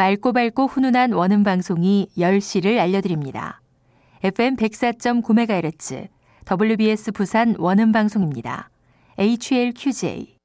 맑고 훈훈한 원음 방송이 10시를 알려드립니다. FM 104.9MHz WBS 부산 원음 방송입니다. HLQJ